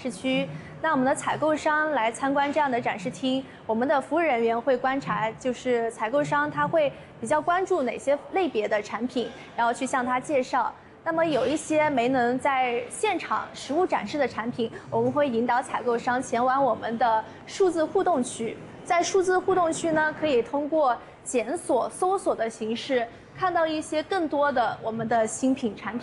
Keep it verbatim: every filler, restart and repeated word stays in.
示区。那我们的采购商来参观这样的展示厅，我们的服务人员会观察，就是采购商他会比较关注哪些类别的产品，然后去向他介绍。那么有一些没能在现场实物展示的产品，我们会引导采购商前往我们的数字互动区。在数字互动区呢，可以通过检索、搜索的形式，看到一些更多的我们的新品产品。